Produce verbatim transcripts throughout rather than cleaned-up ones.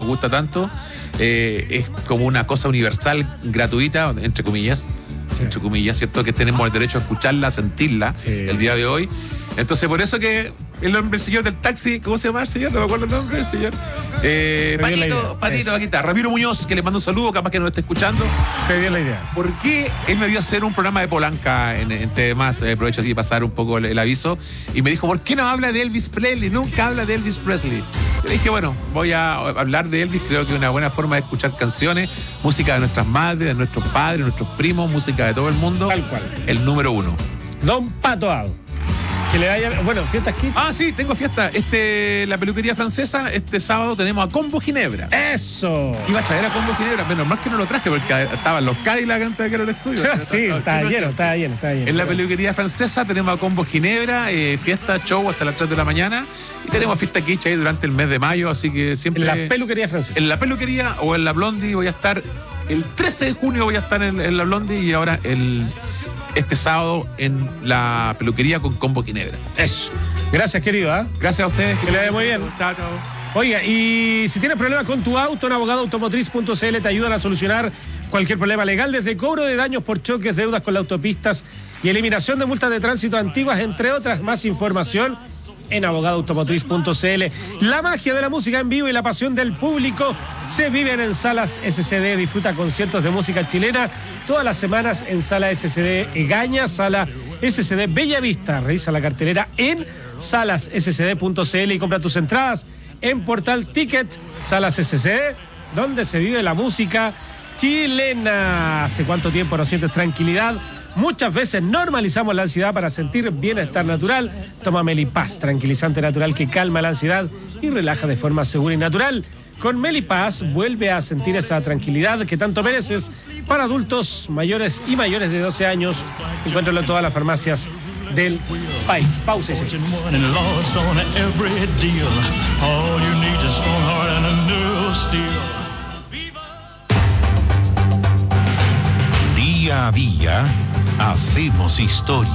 gusta tanto, eh, es como una cosa universal, gratuita, entre comillas, sí. entre comillas, ¿cierto? Que tenemos el derecho a escucharla, a sentirla sí. el día de hoy. Entonces, por eso que el hombre, el señor del taxi, ¿cómo se llama el señor? No me acuerdo el nombre del señor. Eh, Patito, Patito, Paquita, Ramiro Muñoz, que le mando un saludo, capaz que nos esté escuchando. Te dio la idea. ¿Por qué él me vio hacer un programa de Polanca en, en T V más? Eh, aprovecho así de pasar un poco el, el aviso. Y me dijo, ¿por qué no habla de Elvis Presley? Nunca habla de Elvis Presley. Le dije, bueno, voy a hablar de Elvis. Creo que es una buena forma de escuchar canciones, música de nuestras madres, de nuestros padres, de nuestros primos, música de todo el mundo. Tal cual. El número uno. Don Pato Ado. Que le vaya, bueno, fiestas Kids. Ah, sí, tengo fiesta. Este, la peluquería francesa, este sábado tenemos a Combo Ginebra. ¡Eso! Iba a traer a Combo Ginebra, menos mal que no lo traje porque estaban los Cadillac antes de que era el estudio. Sí, está lleno, está lleno, está lleno. En la peluquería francesa tenemos a Combo Ginebra, eh, fiesta, show hasta las tres de la mañana. Y tenemos fiesta Kitsch ahí durante el mes de mayo, así que siempre. En la peluquería francesa. En la peluquería o en la Blondie voy a estar. El trece de junio voy a estar en, en la Blondie y ahora el. Este sábado en la peluquería con Combo Ginebra. Eso. Gracias, querido. ¿eh? Gracias a ustedes. Que, que le vaya muy bien. Chao, chao. Oiga, y si tienes problemas con tu auto, en abogado automotriz punto c l te ayudan a solucionar cualquier problema legal, desde cobro de daños por choques, deudas con las autopistas y eliminación de multas de tránsito antiguas, entre otras. Más información en abogado automotriz punto c l. La magia de la música en vivo y la pasión del público se viven en Salas S C D. Disfruta conciertos de música chilena todas las semanas en Sala S C D Egaña, Sala S C D Bella Vista. Revisa la cartelera en salas s c d punto c l y compra tus entradas en Portal Ticket. Salas S C D, donde se vive la música chilena. ¿Hace cuánto tiempo no sientes tranquilidad? Muchas veces normalizamos la ansiedad para sentir bienestar natural. Toma Melipaz, tranquilizante natural que calma la ansiedad y relaja de forma segura y natural. Con Melipaz vuelve a sentir esa tranquilidad que tanto mereces. Para adultos mayores y mayores de doce años, encuéntralo en todas las farmacias del país. Pausa. Día a día hacemos historia.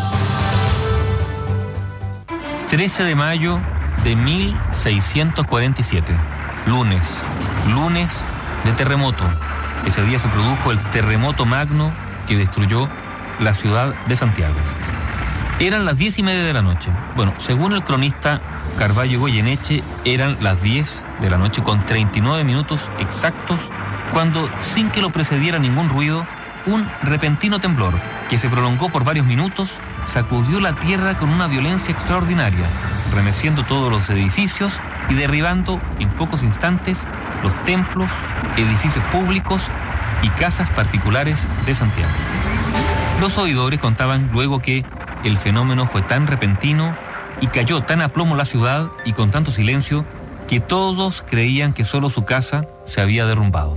trece de mayo de mil seiscientos cuarenta y siete. Lunes. Lunes de terremoto. Ese día se produjo el terremoto magno que destruyó la ciudad de Santiago. Eran las diez y media de la noche. Bueno, según el cronista Carvalho Goyeneche, eran las diez de la noche con treinta y nueve minutos exactos cuando, sin que lo precediera ningún ruido, un repentino temblor que se prolongó por varios minutos sacudió la tierra con una violencia extraordinaria, remeciendo todos los edificios y derribando en pocos instantes los templos, edificios públicos y casas particulares de Santiago. Los oidores contaban luego que el fenómeno fue tan repentino y cayó tan a plomo la ciudad y con tanto silencio que todos creían que solo su casa se había derrumbado.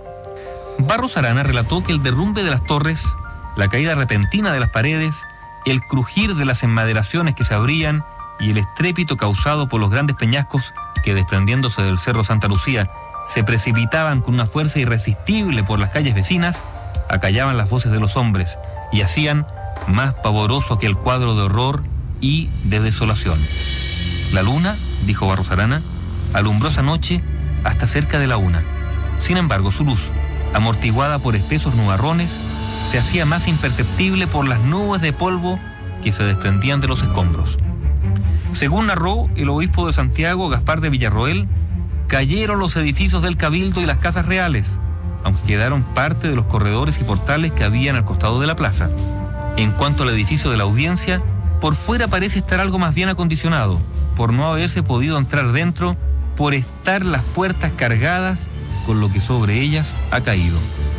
Barros Arana relató que el derrumbe de las torres, la caída repentina de las paredes, el crujir de las enmaderaciones que se abrían y el estrépito causado por los grandes peñascos que, desprendiéndose del Cerro Santa Lucía, se precipitaban con una fuerza irresistible por las calles vecinas, acallaban las voces de los hombres y hacían más pavoroso aquel cuadro de horror y de desolación. La luna, dijo Barros Arana, alumbró esa noche hasta cerca de la una. Sin embargo, su luz, amortiguada por espesos nubarrones, se hacía más imperceptible por las nubes de polvo que se desprendían de los escombros. Según narró el obispo de Santiago, Gaspar de Villarroel, cayeron los edificios del Cabildo y las casas reales, aunque quedaron parte de los corredores y portales que habían al costado de la plaza. En cuanto al edificio de la Audiencia, por fuera parece estar algo más bien acondicionado, por no haberse podido entrar dentro, por estar las puertas cargadas con lo que sobre ellas ha caído.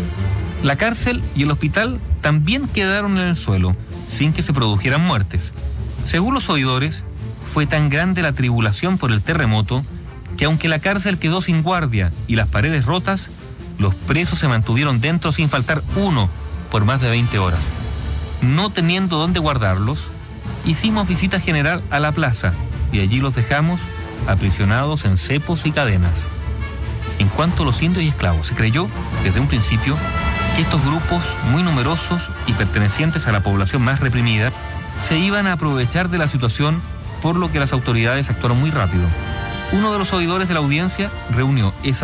La cárcel y el hospital también quedaron en el suelo, sin que se produjeran muertes. Según los oidores, fue tan grande la tribulación por el terremoto que aunque la cárcel quedó sin guardia y las paredes rotas, los presos se mantuvieron dentro sin faltar uno por más de veinte horas. No teniendo dónde guardarlos, hicimos visita general a la plaza y allí los dejamos aprisionados en cepos y cadenas. En cuanto a los indios y esclavos, se creyó desde un principio que estos grupos muy numerosos y pertenecientes a la población más reprimida se iban a aprovechar de la situación, por lo que las autoridades actuaron muy rápido. Uno de los oidores de la Audiencia reunió esa